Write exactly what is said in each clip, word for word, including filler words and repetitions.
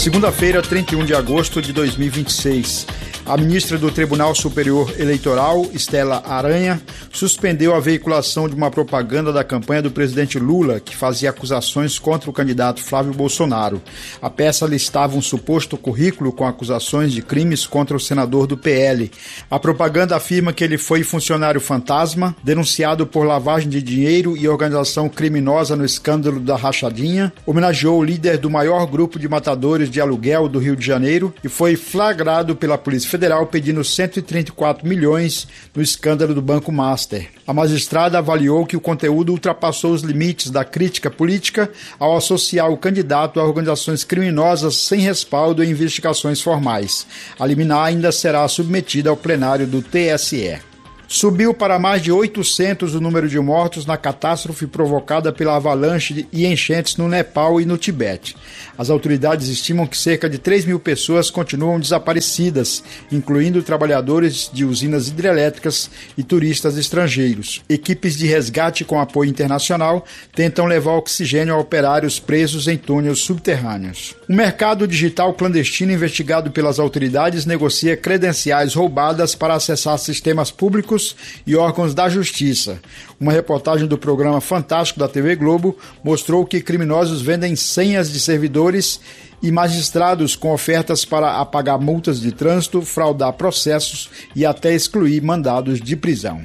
Segunda-feira, trinta e um de agosto de dois mil e vinte e seis. A ministra do Tribunal Superior Eleitoral, Estela Aranha, suspendeu a veiculação de uma propaganda da campanha do presidente Lula, que fazia acusações contra o candidato Flávio Bolsonaro. A peça listava um suposto currículo com acusações de crimes contra o senador do P L. A propaganda afirma que ele foi funcionário fantasma, denunciado por lavagem de dinheiro e organização criminosa no escândalo da Rachadinha, homenageou o líder do maior grupo de matadores de aluguel do Rio de Janeiro e foi flagrado pela Polícia Federal pedindo cento e trinta e quatro milhões no escândalo do Banco Master. A magistrada avaliou que o conteúdo ultrapassou os limites da crítica política ao associar o candidato a organizações criminosas sem respaldo em investigações formais. A liminar ainda será submetida ao plenário do T S E. Subiu para mais de oitocentos o número de mortos na catástrofe provocada pela avalanche e enchentes no Nepal e no Tibete. As autoridades estimam que cerca de três mil pessoas continuam desaparecidas, incluindo trabalhadores de usinas hidrelétricas e turistas estrangeiros. Equipes de resgate com apoio internacional tentam levar oxigênio a operários presos em túneis subterrâneos. O mercado digital clandestino investigado pelas autoridades negocia credenciais roubadas para acessar sistemas públicos e órgãos da justiça. Uma reportagem do programa Fantástico da T V Globo mostrou que criminosos vendem senhas de servidores e magistrados com ofertas para apagar multas de trânsito, fraudar processos e até excluir mandados de prisão.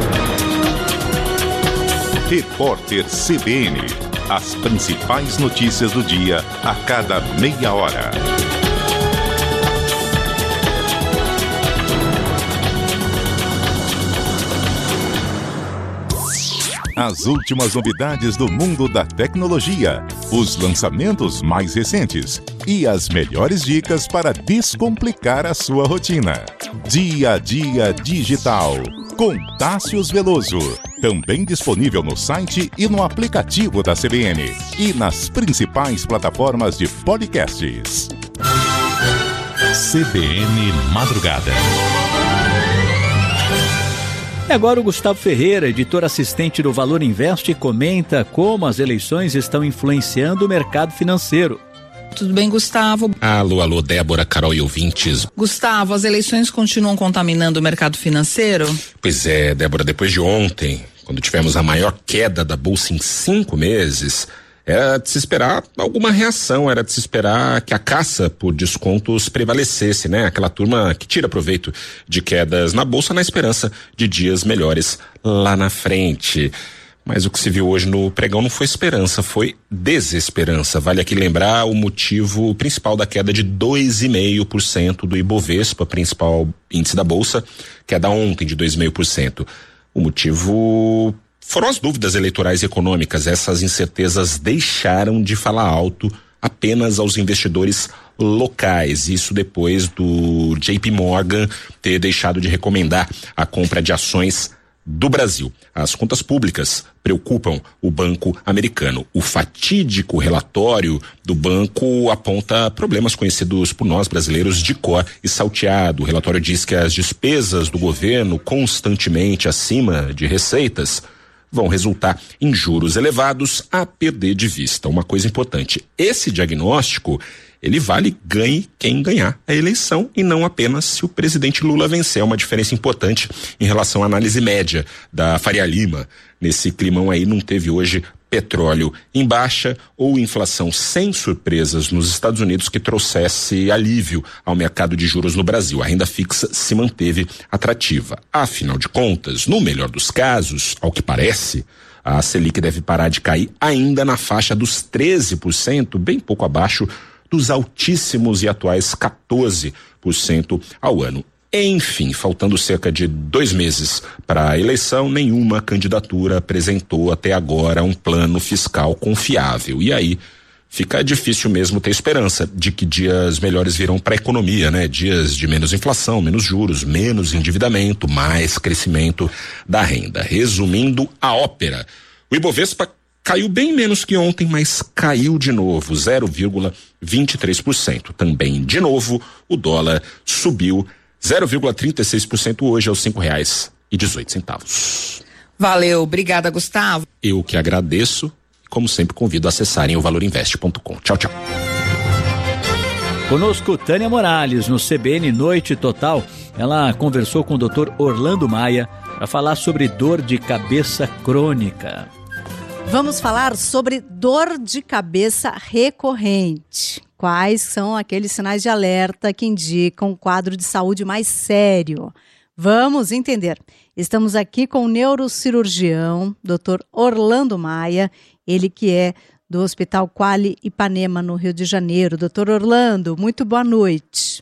Repórter C B N. As principais notícias do dia a cada meia hora. As últimas novidades do mundo da tecnologia, os lançamentos mais recentes e as melhores dicas para descomplicar a sua rotina. Dia a Dia Digital, com Tássius Veloso. Também disponível no site e no aplicativo da C B N e nas principais plataformas de podcasts. C B N Madrugada. E agora o Gustavo Ferreira, editor assistente do Valor Invest, comenta como as eleições estão influenciando o mercado financeiro. Tudo bem, Gustavo? Alô, alô, Débora, Carol e ouvintes. Gustavo, as eleições continuam contaminando o mercado financeiro? Pois é, Débora, depois de ontem, quando tivemos a maior queda da Bolsa em cinco meses, era de se esperar alguma reação, era de se esperar que a caça por descontos prevalecesse, né? Aquela turma que tira proveito de quedas na Bolsa na esperança de dias melhores lá na frente. Mas o que se viu hoje no pregão não foi esperança, foi desesperança. Vale aqui lembrar o motivo principal da queda de dois vírgula cinco por cento do Ibovespa, principal índice da Bolsa, queda ontem de dois vírgula cinco por cento. O motivo foram as dúvidas eleitorais e econômicas. Essas incertezas deixaram de falar alto apenas aos investidores locais. Isso depois do J P Morgan ter deixado de recomendar a compra de ações do Brasil. As contas públicas preocupam o banco americano. O fatídico relatório do banco aponta problemas conhecidos por nós brasileiros de cor e salteado. O relatório diz que as despesas do governo constantemente acima de receitas vão resultar em juros elevados a perder de vista. Uma coisa importante, esse diagnóstico, ele vale ganhe quem ganhar a eleição e não apenas se o presidente Lula vencer. É uma diferença importante em relação à análise média da Faria Lima. Nesse climão aí não teve hoje petróleo em baixa ou inflação sem surpresas nos Estados Unidos que trouxesse alívio ao mercado de juros no Brasil. A renda fixa se manteve atrativa. Afinal de contas, no melhor dos casos, ao que parece, a Selic deve parar de cair ainda na faixa dos treze por cento, bem pouco abaixo dos altíssimos e atuais quatorze por cento ao ano. Enfim, faltando cerca de dois meses para a eleição, nenhuma candidatura apresentou até agora um plano fiscal confiável. E aí fica difícil mesmo ter esperança de que dias melhores virão para a economia, né? Dias de menos inflação, menos juros, menos endividamento, mais crescimento da renda. Resumindo a ópera, o Ibovespa caiu bem menos que ontem, mas caiu de novo, zero vírgula vinte e três por cento. Também, de novo, o dólar subiu zero vírgula trinta e seis por cento hoje aos cinco reais e dezoito centavos. Valeu, obrigada, Gustavo. Eu que agradeço, como sempre convido a acessarem o valor invest ponto com. Tchau, tchau. Conosco Tânia Morales, no C B N Noite Total. Ela conversou com o doutor Orlando Maia para falar sobre dor de cabeça crônica. Vamos falar sobre dor de cabeça recorrente. Quais são aqueles sinais de alerta que indicam um quadro de saúde mais sério? Vamos entender. Estamos aqui com o neurocirurgião, doutor Orlando Maia, ele que é do Hospital Quali Ipanema, no Rio de Janeiro. doutor Orlando, muito boa noite.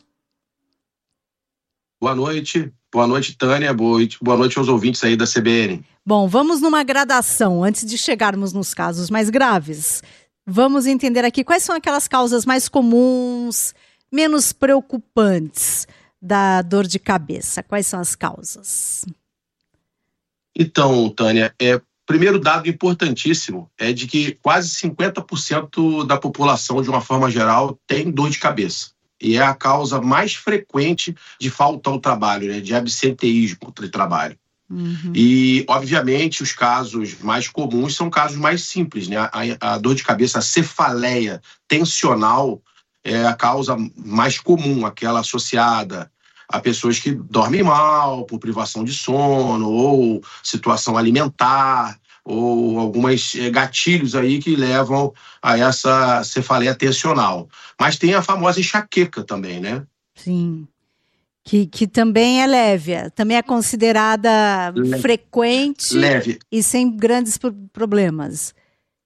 Boa noite. Boa noite, Tânia. Boa noite, boa noite aos ouvintes aí da C B N. Bom, vamos numa gradação, antes de chegarmos nos casos mais graves. Vamos entender aqui quais são aquelas causas mais comuns, menos preocupantes da dor de cabeça. Quais são as causas? Então, Tânia, é, primeiro dado importantíssimo é de que quase cinquenta por cento da população, de uma forma geral, tem dor de cabeça. E é a causa mais frequente de falta ao trabalho, né, de absenteísmo de trabalho. Uhum. E, obviamente, os casos mais comuns são casos mais simples, né? A, a dor de cabeça, a cefaleia tensional é a causa mais comum, aquela associada a pessoas que dormem mal por privação de sono ou situação alimentar ou alguns gatilhos aí que levam a essa cefaleia tensional. Mas tem a famosa enxaqueca também, né? Sim. Que, que também é leve, também é considerada leve. frequente leve. E sem grandes problemas.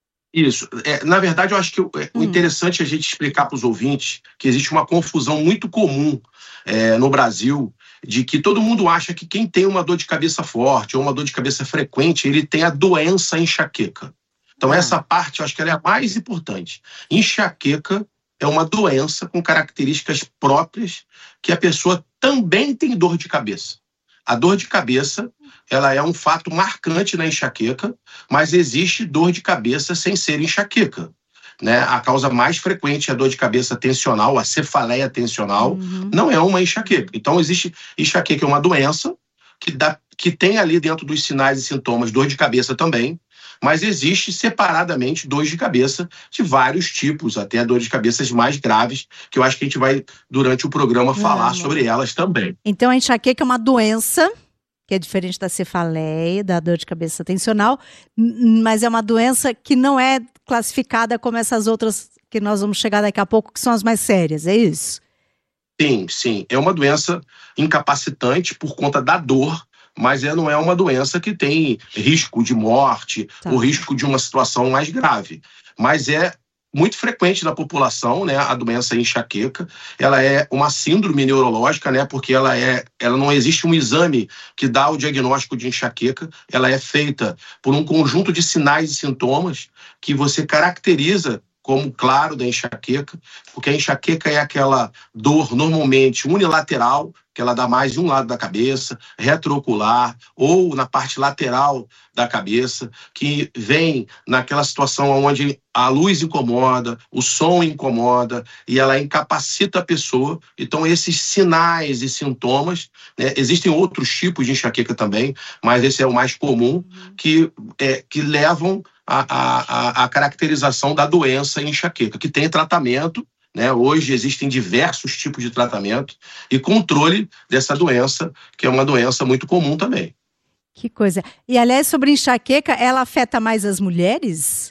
Isso. É, na verdade, eu acho que é, hum. o interessante é a gente explicar para os ouvintes que existe uma confusão muito comum é, no Brasil, de que todo mundo acha que quem tem uma dor de cabeça forte ou uma dor de cabeça frequente, ele tem a doença enxaqueca. Então, ah. essa parte eu acho que ela é a mais importante. Enxaqueca é uma doença com características próprias que a pessoa também tem dor de cabeça. A dor de cabeça, ela é um fato marcante na enxaqueca, mas existe dor de cabeça sem ser enxaqueca, né? A causa mais frequente é a dor de cabeça tensional, a cefaleia tensional, uhum. não é uma enxaqueca. Então, existe enxaqueca, é uma doença que, dá, que tem ali dentro dos sinais e sintomas dor de cabeça também, mas existe separadamente dores de cabeça de vários tipos, até dores de cabeça mais graves, que eu acho que a gente vai, durante o programa, falar Não. sobre elas também. Então, a enxaqueca é uma doença, que é diferente da cefaleia, da dor de cabeça tensional, mas é uma doença que não é classificada como essas outras que nós vamos chegar daqui a pouco, que são as mais sérias, é isso? Sim, sim. É uma doença incapacitante por conta da dor, mas ela não é uma doença que tem risco de morte tá. ou risco de uma situação mais grave. Mas é muito frequente na população, né, a doença enxaqueca. Ela é uma síndrome neurológica, né, porque ela, é, ela não existe um exame que dá o diagnóstico de enxaqueca. Ela é feita por um conjunto de sinais e sintomas que você caracteriza como claro da enxaqueca, porque a enxaqueca é aquela dor normalmente unilateral, que ela dá mais de um lado da cabeça, retroocular, ou na parte lateral da cabeça, que vem naquela situação onde a luz incomoda, o som incomoda, e ela incapacita a pessoa. Então, esses sinais e sintomas, né, existem outros tipos de enxaqueca também, mas esse é o mais comum, que, é, que levam a, a, a caracterização da doença enxaqueca, que tem tratamento, né? Hoje existem diversos tipos de tratamento e controle dessa doença, que é uma doença muito comum também. Que coisa. E, aliás, sobre enxaqueca, ela afeta mais as mulheres?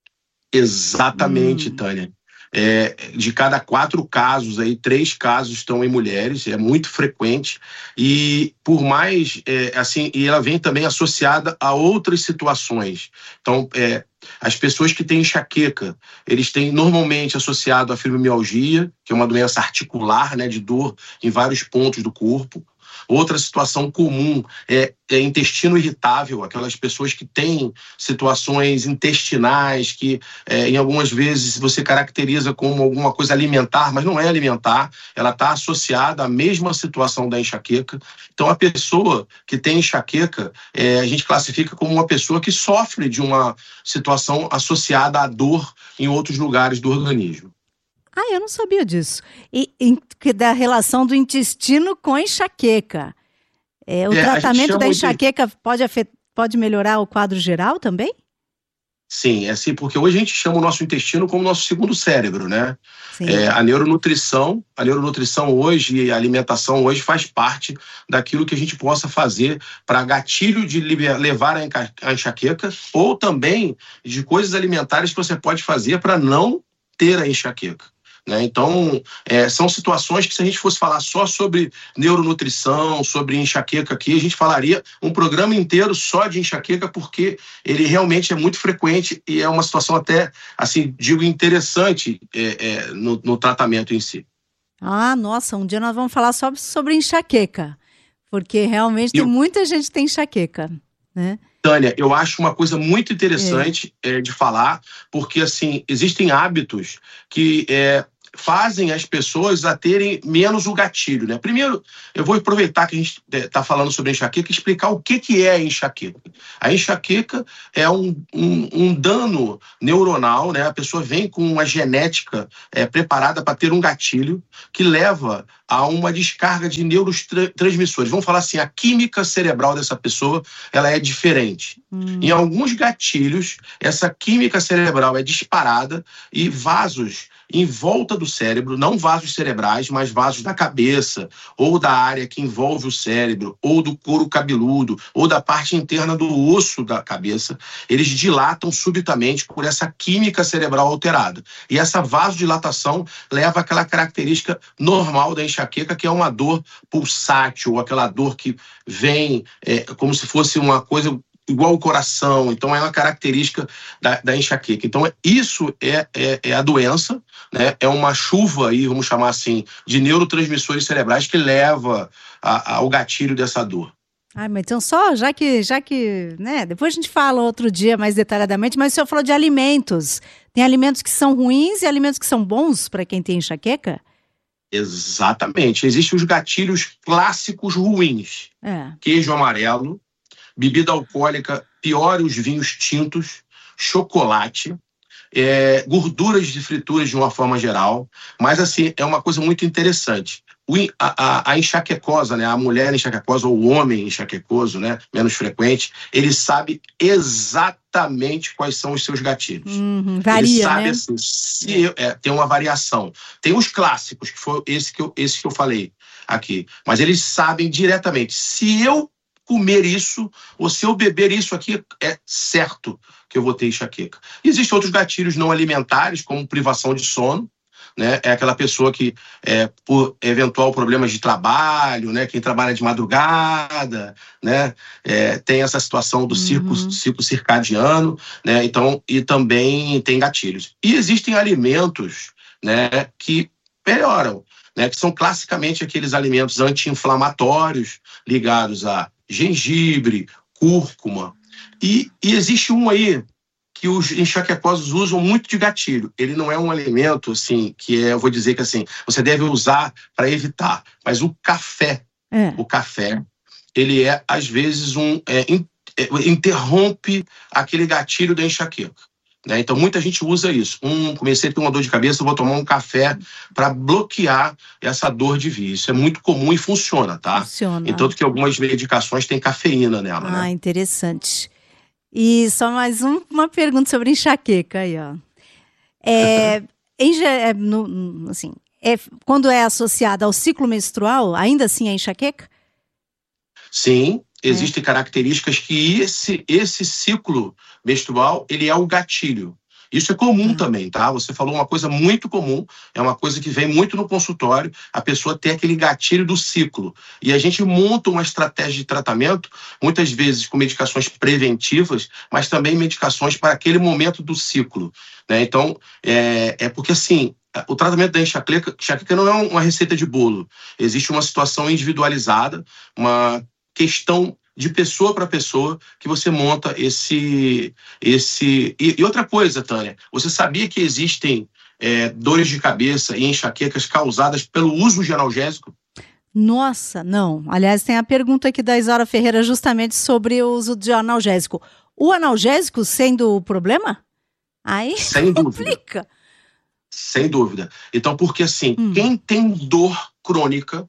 Exatamente, hum. Tânia. É, de cada quatro casos, aí, três casos estão em mulheres, é muito frequente. E por mais, é, assim, e ela vem também associada a outras situações. Então, é, as pessoas que têm enxaqueca, eles têm normalmente associado a fibromialgia, que é uma doença articular, né, de dor em vários pontos do corpo. Outra situação comum é, é intestino irritável, aquelas pessoas que têm situações intestinais que é, em algumas vezes você caracteriza como alguma coisa alimentar, mas não é alimentar, ela está associada à mesma situação da enxaqueca. Então, a pessoa que tem enxaqueca, é, a gente classifica como uma pessoa que sofre de uma situação associada à dor em outros lugares do organismo. Ah, eu não sabia disso. E, e da relação do intestino com enxaqueca. É, o é, tratamento da enxaqueca de... pode, afet... pode melhorar o quadro geral também? Sim, é assim, porque hoje a gente chama o nosso intestino como nosso segundo cérebro, né? É, a neuronutrição, a neuronutrição hoje e a alimentação hoje faz parte daquilo que a gente possa fazer para gatilho de levar a enxaqueca ou também de coisas alimentares que você pode fazer para não ter a enxaqueca. Né? Então, é, são situações que se a gente fosse falar só sobre neuronutrição, sobre enxaqueca aqui, a gente falaria um programa inteiro só de enxaqueca, porque ele realmente é muito frequente e é uma situação até, assim, digo, interessante é, é, no, no tratamento em si. Ah, nossa, um dia nós vamos falar só sobre enxaqueca, porque realmente eu... tem muita gente que tem enxaqueca, né? Tânia, eu acho uma coisa muito interessante é. É, de falar, porque assim, existem hábitos que é, fazem as pessoas a terem menos o gatilho, né? Primeiro, eu vou aproveitar que a gente está falando sobre enxaqueca e explicar o que, que é a enxaqueca. A enxaqueca é um, um, um dano neuronal, né? A pessoa vem com uma genética é, preparada para ter um gatilho que leva a uma descarga de neurotransmissores. Vamos falar assim, a química cerebral dessa pessoa, ela é diferente. Hum. Em alguns gatilhos, essa química cerebral é disparada e vasos em volta do cérebro, não vasos cerebrais, mas vasos da cabeça, ou da área que envolve o cérebro, ou do couro cabeludo, ou da parte interna do osso da cabeça, eles dilatam subitamente por essa química cerebral alterada. E essa vasodilatação leva àquela característica normal da enxaqueca, que é uma dor pulsátil, aquela dor que vem é, como se fosse uma coisa igual o coração. Então é uma característica da, da enxaqueca. Então isso é, é, é a doença, né? É uma chuva aí, vamos chamar assim, de neurotransmissores cerebrais que leva a, a, ao gatilho dessa dor. Ah, mas então só, já que, já que, né, depois a gente fala outro dia mais detalhadamente, mas o senhor falou de alimentos. Tem alimentos que são ruins e alimentos que são bons para quem tem enxaqueca? Exatamente. Existem os gatilhos clássicos ruins. É. Queijo amarelo, bebida alcoólica, pior os vinhos tintos, chocolate, é, gorduras de frituras de uma forma geral. Mas, assim, é uma coisa muito interessante. O, a, a, a enxaquecosa, né, a mulher enxaquecosa ou o homem enxaquecoso, né, menos frequente, ele sabe exatamente quais são os seus gatilhos. Uhum, varia, ele sabe, né? Assim, se eu, é, tem uma variação. Tem os clássicos, que foi esse que eu, esse que eu falei aqui. Mas eles sabem diretamente. Se eu comer isso, ou se eu beber isso aqui, é certo que eu vou ter enxaqueca. Existem outros gatilhos não alimentares, como privação de sono, né? É aquela pessoa que, é, por eventual problemas de trabalho, né? Quem trabalha de madrugada, né? É, tem essa situação do ciclo, uhum. ciclo circadiano, né? Então, e também tem gatilhos. E existem alimentos, né, que melhoram, né? Que são classicamente aqueles alimentos anti-inflamatórios ligados a gengibre, cúrcuma. E, e existe um aí que os enxaquecosos usam muito de gatilho. Ele não é um alimento, assim, que é, eu vou dizer que assim, você deve usar para evitar. Mas o café, é. o café, ele é, às vezes, um é, in, é, interrompe aquele gatilho da enxaqueca. Né? Então, muita gente usa isso. Um, comecei a ter uma dor de cabeça, vou tomar um café para bloquear essa dor de via. Isso é muito comum e funciona, tá? Funciona. Então, que algumas medicações têm cafeína nela, ah, né? Interessante. E só mais um, uma pergunta sobre enxaqueca aí, ó. É, em, é, no, assim, é, quando é associada ao ciclo menstrual, ainda assim é enxaqueca? Sim. Existem é. características que esse, esse ciclo menstrual, ele é o gatilho. Isso é comum uhum. também, tá? Você falou uma coisa muito comum, é uma coisa que vem muito no consultório, a pessoa tem aquele gatilho do ciclo. E a gente monta uma estratégia de tratamento, muitas vezes com medicações preventivas, mas também medicações para aquele momento do ciclo. Né? Então, é, é porque assim, o tratamento da enxaqueca, enxaqueca não é uma receita de bolo. Existe uma situação individualizada, uma questão de pessoa para pessoa que você monta esse... esse e, e outra coisa, Tânia, você sabia que existem é, dores de cabeça e enxaquecas causadas pelo uso de analgésico? Nossa, não. Aliás, tem a pergunta aqui da Isaura Ferreira justamente sobre o uso de analgésico. O analgésico sendo o problema? Aí Sem complica. Dúvida. Sem dúvida. Então, porque assim, hum. quem tem dor crônica,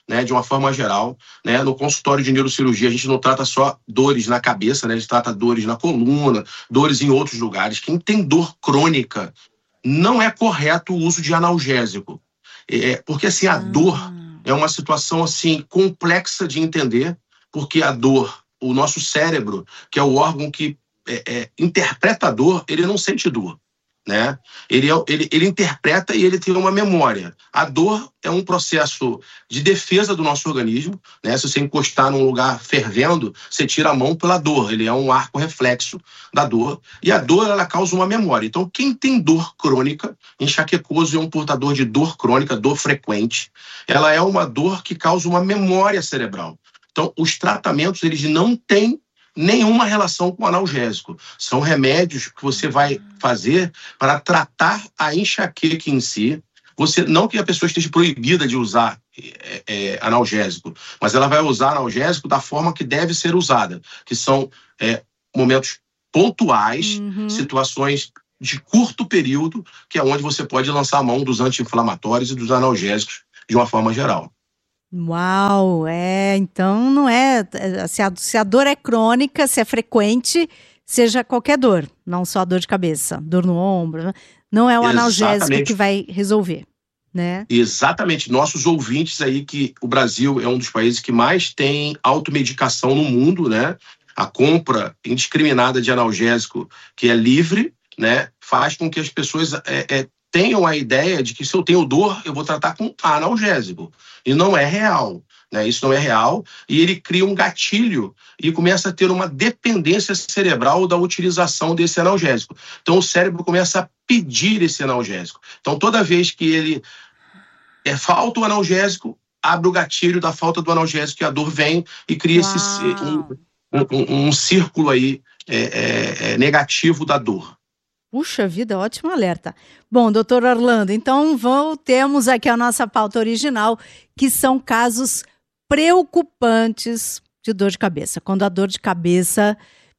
né, de uma forma geral, né, no consultório de neurocirurgia a gente não trata só dores na cabeça, né, a gente trata dores na coluna, dores em outros lugares. Quem tem dor crônica, não é correto o uso de analgésico, é, porque assim, a dor é uma situação assim complexa de entender, porque a dor, o nosso cérebro, que é o órgão que é, é, interpreta a dor, ele não sente dor. Né? Ele, é, ele, ele interpreta e ele tem uma memória. A dor é um processo de defesa do nosso organismo, né? Se você encostar num lugar fervendo, você tira a mão pela dor. Ele é um arco reflexo da dor. E a dor, ela causa uma memória. Então, quem tem dor crônica, enxaquecoso é um portador de dor crônica, dor frequente. Ela é uma dor que causa uma memória cerebral. Então, os tratamentos, eles não têm nenhuma relação com analgésico. São remédios que você vai fazer para tratar a enxaqueca em si. Você, não que a pessoa esteja proibida de usar é, é, analgésico, mas ela vai usar analgésico da forma que deve ser usada, que são é, momentos pontuais, uhum. situações de curto período, que é onde você pode lançar a mão dos anti-inflamatórios e dos analgésicos de uma forma geral. Uau, é, então não é, se a, se a dor é crônica, se é frequente, seja qualquer dor, não só a dor de cabeça, dor no ombro, não é o analgésico Exatamente. Que vai resolver, né? Exatamente, nossos ouvintes aí, que o Brasil é um dos países que mais tem automedicação no mundo, né? A compra indiscriminada de analgésico, que é livre, né? Faz com que as pessoas é, é, tenham a ideia de que se eu tenho dor, eu vou tratar com analgésico. E não é real, né? Isso não é real. E ele cria um gatilho e começa a ter uma dependência cerebral da utilização desse analgésico. Então o cérebro começa a pedir esse analgésico. Então toda vez que ele é, falta o analgésico, abre o gatilho da falta do analgésico e a dor vem e cria esse, um, um, um círculo aí é, é, é, negativo da dor. Puxa vida, ótimo alerta. Bom, doutor Orlando, então voltemos aqui à nossa pauta original, que são casos preocupantes de dor de cabeça. Quando a dor de cabeça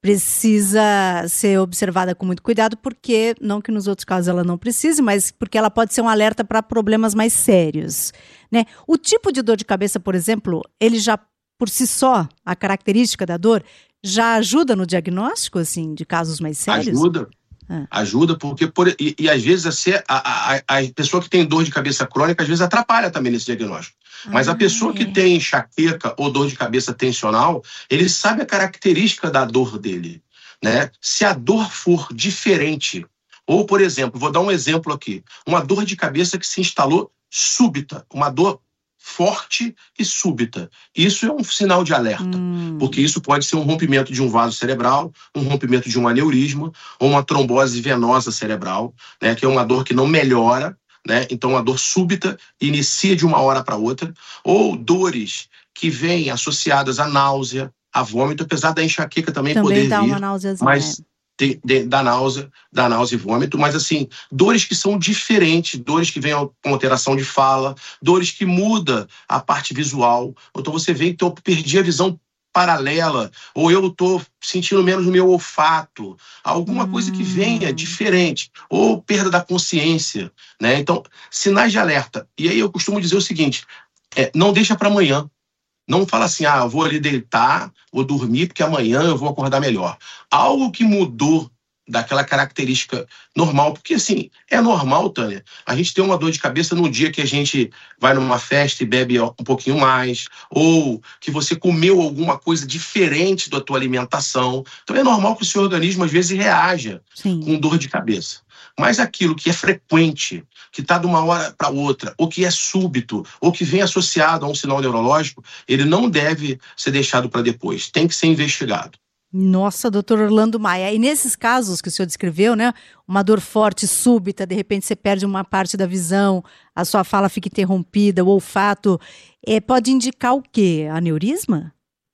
precisa ser observada com muito cuidado, porque, não que nos outros casos ela não precise, mas porque ela pode ser um alerta para problemas mais sérios, né? O tipo de dor de cabeça, por exemplo, ele já, por si só, a característica da dor, já ajuda no diagnóstico, assim, de casos mais sérios? Ajuda. Ah. Ajuda, porque por, e, e às vezes a, a, a, a pessoa que tem dor de cabeça crônica às vezes atrapalha também nesse diagnóstico. Ah, Mas a pessoa é. que tem enxaqueca ou dor de cabeça tensional, ele sabe a característica da dor dele, né? Se a dor for diferente, ou por exemplo, vou dar um exemplo aqui, uma dor de cabeça que se instalou súbita, uma dor forte e súbita. Isso é um sinal de alerta, hum. porque isso pode ser um rompimento de um vaso cerebral, um rompimento de um aneurisma, ou uma trombose venosa cerebral, né, que é uma dor que não melhora, né, então uma dor súbita inicia de uma hora para outra, ou dores que vêm associadas à náusea, a vômito, apesar da enxaqueca também, também poder dá vir, uma náuseazinha, mas de, de, da náusea, da náusea e vômito, mas assim, dores que são diferentes, dores que vêm com alteração de fala, dores que mudam a parte visual. Então você vê que eu perdi a visão paralela, ou eu estou sentindo menos no meu olfato, alguma hum. coisa que venha diferente, ou perda da consciência, né? Então, sinais de alerta. E aí eu costumo dizer o seguinte, é, não deixa para amanhã. Não fala assim, ah, eu vou ali deitar, vou dormir, porque amanhã eu vou acordar melhor. Algo que mudou daquela característica normal, porque assim, é normal, Tânia, a gente ter uma dor de cabeça no dia que a gente vai numa festa e bebe um pouquinho mais, ou que você comeu alguma coisa diferente da tua alimentação. Então é normal que o seu organismo às vezes reaja Sim. com dor de cabeça. Mas aquilo que é frequente, que está de uma hora para outra, ou que é súbito, ou que vem associado a um sinal neurológico, ele não deve ser deixado para depois, tem que ser investigado. Nossa, doutor Orlando Maia, e nesses casos que o senhor descreveu, né, uma dor forte, súbita, de repente você perde uma parte da visão, a sua fala fica interrompida, o olfato, é, pode indicar o quê? Aneurisma?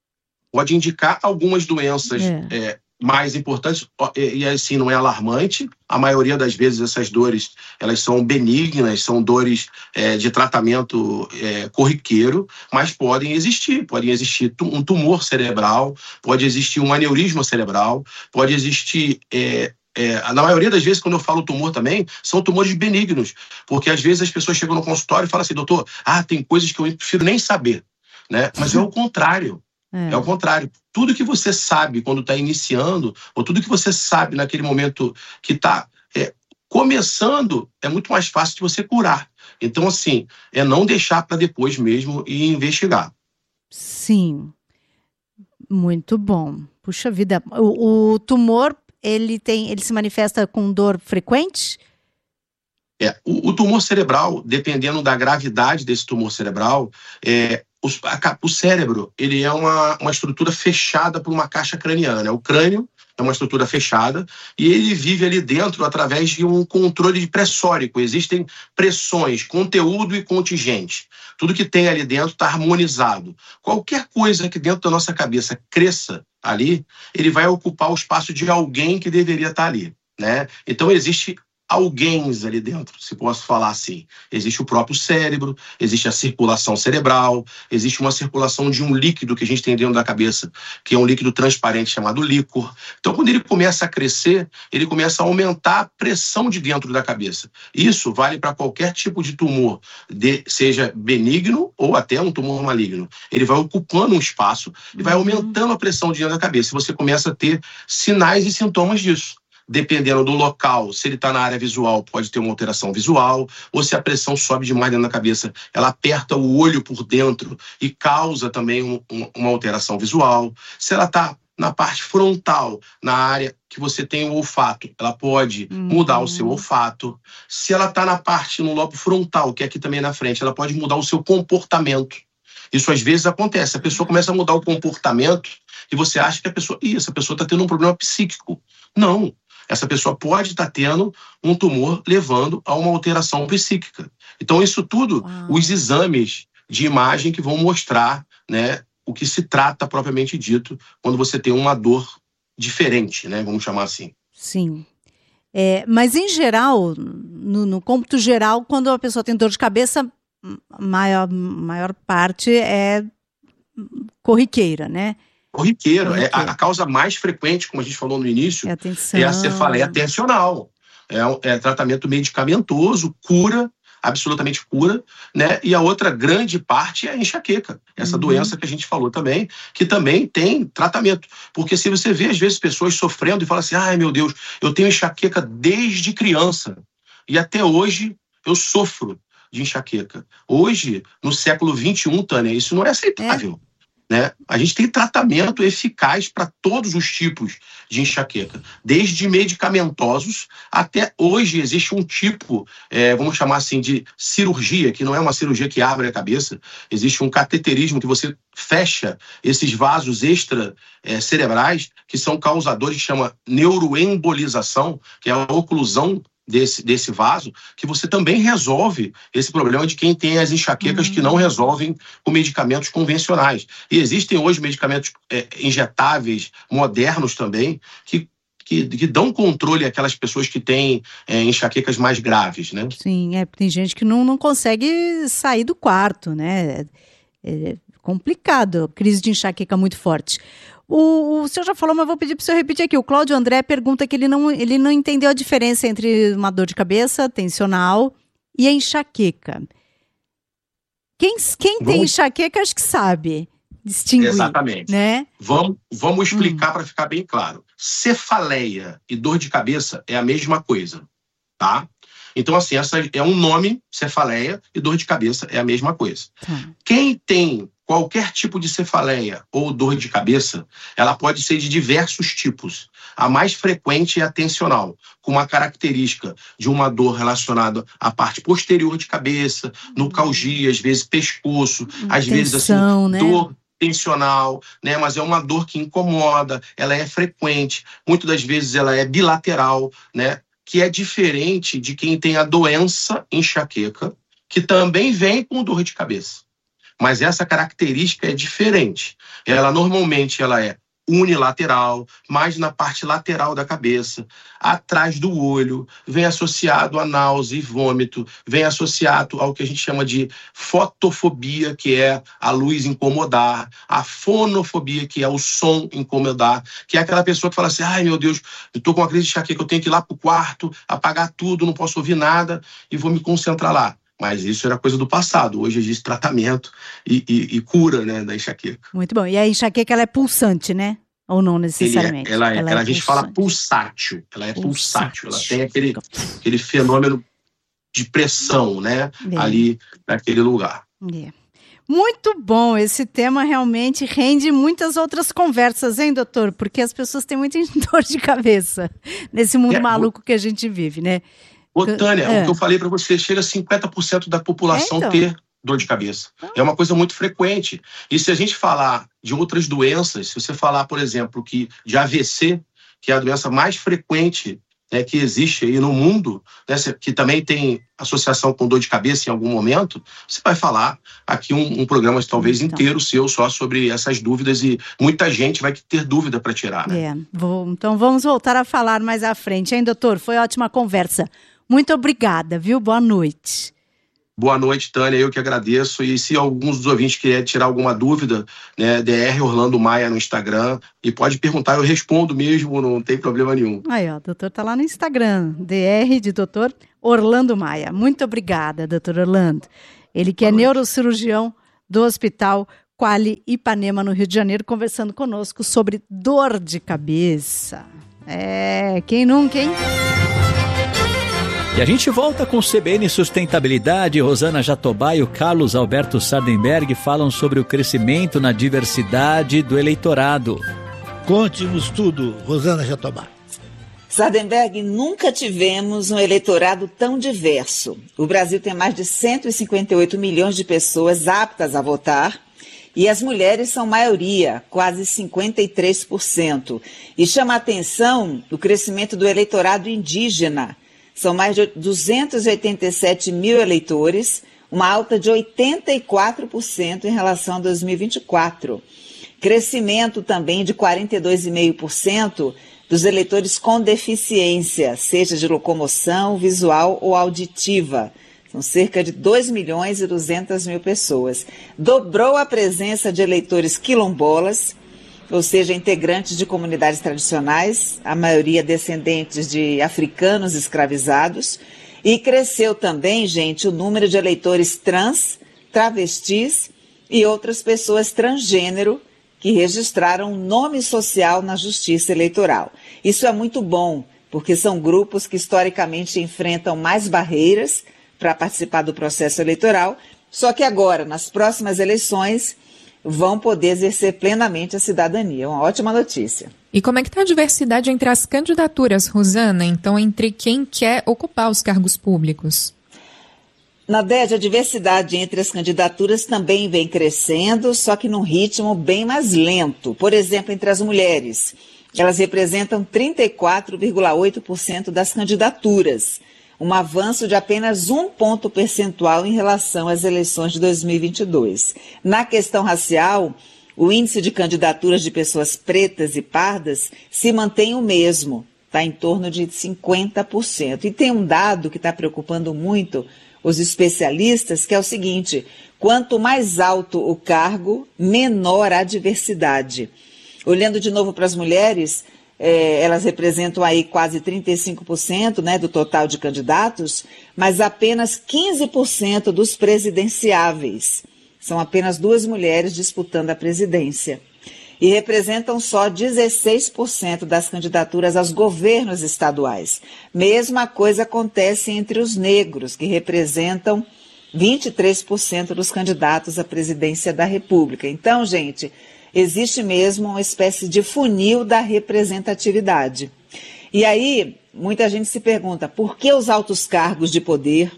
Pode indicar algumas doenças é. É, mais importantes, e, e assim, não é alarmante. A maioria das vezes essas dores, elas são benignas, são dores é, de tratamento é, corriqueiro, mas podem existir. Podem existir um tumor cerebral, pode existir um aneurisma cerebral, pode existir é, É, na maioria das vezes, quando eu falo tumor também, são tumores benignos, porque às vezes as pessoas chegam no consultório e falam assim, doutor, ah, tem coisas que eu prefiro nem saber, né? Mas é o contrário, é. é o contrário. Tudo que você sabe quando está iniciando, ou tudo que você sabe naquele momento que está é, começando, é muito mais fácil de você curar. Então, assim, é não deixar para depois mesmo e investigar. Sim, muito bom. Puxa vida, o, o tumor... Ele, tem, ele se manifesta com dor frequente? É, o, o tumor cerebral, dependendo da gravidade desse tumor cerebral, é, o, a, o cérebro ele é uma, uma estrutura fechada por uma caixa craniana. Né? O crânio é uma estrutura fechada e ele vive ali dentro através de um controle pressórico. Existem pressões, conteúdo e contingente. Tudo que tem ali dentro está harmonizado. Qualquer coisa que dentro da nossa cabeça cresça ali, ele vai ocupar o espaço de alguém que deveria estar ali, né? Então existe alguém ali dentro, se posso falar assim. Existe o próprio cérebro, existe a circulação cerebral, existe uma circulação de um líquido que a gente tem dentro da cabeça, que é um líquido transparente chamado líquor. Então, quando ele começa a crescer, ele começa a aumentar a pressão de dentro da cabeça. Isso vale para qualquer tipo de tumor, de, seja benigno ou até um tumor maligno. Ele vai ocupando um espaço e vai aumentando a pressão de dentro da cabeça. E você começa a ter sinais e sintomas disso. Dependendo do local, se ele está na área visual, pode ter uma alteração visual, ou se a pressão sobe demais dentro da cabeça, ela aperta o olho por dentro e causa também um, um, uma alteração visual. Se ela está na parte frontal, na área que você tem o olfato, ela pode uhum. mudar o seu olfato. Se ela está na parte, no lobo frontal, que é aqui também na frente, ela pode mudar o seu comportamento. Isso às vezes acontece, a pessoa começa a mudar o comportamento e você acha que a pessoa, ih, essa pessoa está tendo um problema psíquico. Não. Essa pessoa pode estar tendo um tumor levando a uma alteração psíquica. Então, isso tudo, Uau. os exames de imagem que vão mostrar, né, o que se trata propriamente dito quando você tem uma dor diferente, né, vamos chamar assim. Sim. É, mas, em geral, no, no cômputo geral, quando a pessoa tem dor de cabeça, maior, maior parte é corriqueira, né? Corriqueiro. É, a, a causa mais frequente, como a gente falou no início, é, é a cefaleia tensional. É, é tratamento medicamentoso, cura, absolutamente cura, né? E a outra grande parte é a enxaqueca. Essa uhum. doença que a gente falou também, que também tem tratamento. Porque se você vê, às vezes, pessoas sofrendo e fala assim, ai, meu Deus, eu tenho enxaqueca desde criança. E até hoje eu sofro de enxaqueca. Hoje, no século vinte e um, Tânia, isso não é aceitável. É. Né? A gente tem tratamento eficaz para todos os tipos de enxaqueca, desde medicamentosos até hoje existe um tipo, é, vamos chamar assim, de cirurgia, que não é uma cirurgia que abre a cabeça, existe um cateterismo que você fecha esses vasos extra é, cerebrais, que são causadores, que chama neuroembolização, que é a oclusão Desse, desse vaso, que você também resolve esse problema de quem tem as enxaquecas uhum. que não resolvem com medicamentos convencionais. E existem hoje medicamentos é, injetáveis, modernos também, que, que, que dão controle àquelas pessoas que têm é, enxaquecas mais graves, né? Sim, é, tem gente que não, não consegue sair do quarto, né? É complicado, crise de enxaqueca muito forte. O, o senhor já falou, mas vou pedir para o senhor repetir aqui. O Cláudio André pergunta que ele não, ele não entendeu a diferença entre uma dor de cabeça tensional e a enxaqueca. Quem, quem tem vamos... enxaqueca, acho que sabe distinguir. Exatamente. Né? Vamos, vamos explicar hum. para ficar bem claro. Cefaleia e dor de cabeça é a mesma coisa, tá? Então, assim, essa é um nome, cefaleia, e dor de cabeça é a mesma coisa. Hum. Quem tem qualquer tipo de cefaleia ou dor de cabeça, ela pode ser de diversos tipos. A mais frequente é a tensional, com uma característica de uma dor relacionada à parte posterior de cabeça, nucalgia, às vezes pescoço, às Tensão, vezes assim, né? dor tensional, né? Mas é uma dor que incomoda, ela é frequente, muitas das vezes ela é bilateral, né? Que é diferente de quem tem a doença enxaqueca, que também vem com dor de cabeça. Mas essa característica é diferente. Ela normalmente ela é unilateral, mais na parte lateral da cabeça, atrás do olho, vem associado a náusea e vômito, vem associado ao que a gente chama de fotofobia, que é a luz incomodar, a fonofobia, que é o som incomodar, que é aquela pessoa que fala assim, ai meu Deus, eu tô com uma crise de enxaqueca, eu tenho que ir lá pro quarto, apagar tudo, não posso ouvir nada e vou me concentrar lá. Mas isso era coisa do passado. Hoje existe tratamento e, e, e cura, né, da enxaqueca. Muito bom. E a enxaqueca, ela é pulsante, né? Ou não necessariamente? É, ela é, ela ela é a gente pulsante. fala pulsátil. Ela é pulsátil. Pulsante. Ela tem aquele, aquele fenômeno de pressão, né? É. Ali naquele lugar. É. Muito bom. Esse tema realmente rende muitas outras conversas, hein, doutor? Porque as pessoas têm muita dor de cabeça nesse mundo É, maluco que a gente vive, né? Ô, Tânia, É. o que eu falei para você, chega a cinquenta por cento da população É, então. ter dor de cabeça. É uma coisa muito frequente. E se a gente falar de outras doenças, se você falar, por exemplo, que de A V C, que é a doença mais frequente, né, que existe aí no mundo, né, que também tem associação com dor de cabeça em algum momento, você vai falar aqui um, um programa talvez Então. inteiro seu só sobre essas dúvidas e muita gente vai ter dúvida para tirar, né? É, vou, então vamos voltar a falar mais à frente, hein, doutor? Foi ótima conversa. Muito obrigada, viu? Boa noite. Boa noite, Tânia, eu que agradeço. E se alguns dos ouvintes quiserem tirar alguma dúvida, né, D R Orlando Maia no Instagram, e pode perguntar, eu respondo mesmo, não tem problema nenhum. Aí, ó, o doutor tá lá no Instagram, D R de doutor Orlando Maia. Muito obrigada, doutor Orlando. Ele que é neurocirurgião do Hospital Quali Ipanema, no Rio de Janeiro, conversando conosco sobre dor de cabeça. É, quem nunca, hein? E a gente volta com o C B N Sustentabilidade. Rosana Jatobá e o Carlos Alberto Sardenberg falam sobre o crescimento na diversidade do eleitorado. Conte-nos tudo, Rosana Jatobá. Sardenberg, nunca tivemos um eleitorado tão diverso. O Brasil tem mais de cento e cinquenta e oito milhões de pessoas aptas a votar e as mulheres são maioria, quase cinquenta e três por cento. E chama a atenção o crescimento do eleitorado indígena. São mais de duzentos e oitenta e sete mil eleitores, uma alta de oitenta e quatro por cento em relação a dois mil e vinte e quatro. Crescimento também de quarenta e dois vírgula cinco por cento dos eleitores com deficiência, seja de locomoção, visual ou auditiva. São cerca de dois milhões e duzentas mil pessoas. Dobrou a presença de eleitores quilombolas, ou seja, integrantes de comunidades tradicionais, a maioria descendentes de africanos escravizados, e cresceu também, gente, o número de eleitores trans, travestis e outras pessoas transgênero que registraram nome social na Justiça Eleitoral. Isso é muito bom, porque são grupos que historicamente enfrentam mais barreiras para participar do processo eleitoral, só que agora, nas próximas eleições, vão poder exercer plenamente a cidadania. Uma ótima notícia. E como é que está a diversidade entre as candidaturas, Rosana? Então, entre quem quer ocupar os cargos públicos? Na D E D, a diversidade entre as candidaturas também vem crescendo, só que num ritmo bem mais lento. Por exemplo, entre as mulheres, elas representam trinta e quatro vírgula oito por cento das candidaturas, um avanço de apenas um ponto percentual em relação às eleições de dois mil e vinte e dois. Na questão racial, o índice de candidaturas de pessoas pretas e pardas se mantém o mesmo, está em torno de cinquenta por cento. E tem um dado que está preocupando muito os especialistas, que é o seguinte: quanto mais alto o cargo, menor a diversidade. Olhando de novo para as mulheres, É, elas representam aí quase trinta e cinco por cento, né, do total de candidatos, mas apenas quinze por cento dos presidenciáveis. São apenas duas mulheres disputando a presidência. E representam só dezesseis por cento das candidaturas aos governos estaduais. Mesma coisa acontece entre os negros, que representam vinte e três por cento dos candidatos à presidência da República. Então, gente, existe mesmo uma espécie de funil da representatividade. E aí, muita gente se pergunta, por que os altos cargos de poder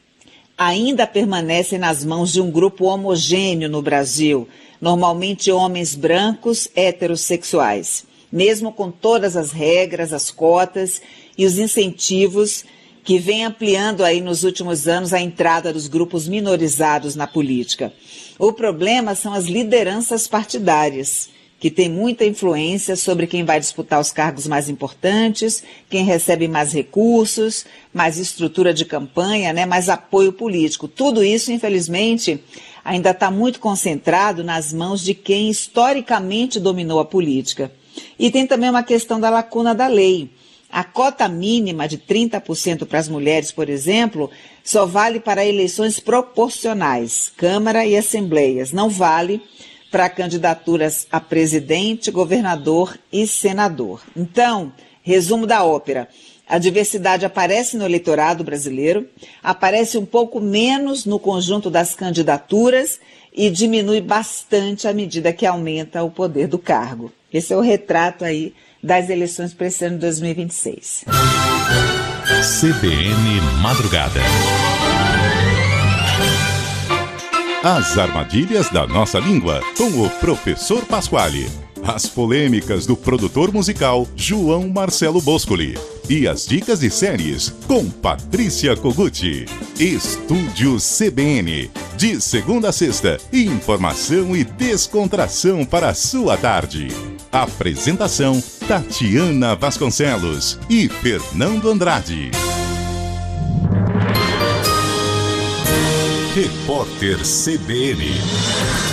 ainda permanecem nas mãos de um grupo homogêneo no Brasil, normalmente homens brancos heterossexuais, mesmo com todas as regras, as cotas e os incentivos que vem ampliando aí nos últimos anos a entrada dos grupos minorizados na política. O problema são as lideranças partidárias, que tem muita influência sobre quem vai disputar os cargos mais importantes, quem recebe mais recursos, mais estrutura de campanha, né, mais apoio político. Tudo isso, infelizmente, ainda está muito concentrado nas mãos de quem historicamente dominou a política. E tem também uma questão da lacuna da lei. A cota mínima de trinta por cento para as mulheres, por exemplo, só vale para eleições proporcionais, Câmara e Assembleias. Não vale para candidaturas a presidente, governador e senador. Então, resumo da ópera. A diversidade aparece no eleitorado brasileiro, aparece um pouco menos no conjunto das candidaturas e diminui bastante à medida que aumenta o poder do cargo. Esse é o retrato aí das eleições para esse ano de dois mil e vinte e seis. C B N Madrugada. As armadilhas da nossa língua, com o professor Pasquale. As polêmicas do produtor musical João Marcelo Boscoli. E as dicas de séries com Patrícia Koguchi. Estúdio C B N. De segunda a sexta, informação e descontração para a sua tarde. Apresentação Tatiana Vasconcelos e Fernando Andrade. Repórter C B N.